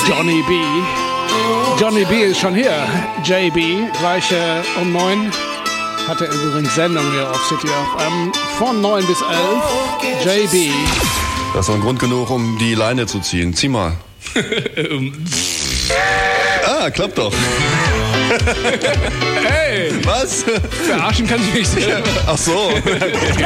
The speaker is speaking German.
Johnny B. Johnny B ist schon hier. JB, gleich um 9. Hatte übrigens Sendung hier auf City FM. Von 9 bis 11. JB. Das ist doch ein Grund genug, um die Leine zu ziehen. Zieh mal. Klappt doch. Hey! Was? Verarschen kann ich mich nicht. Ach so.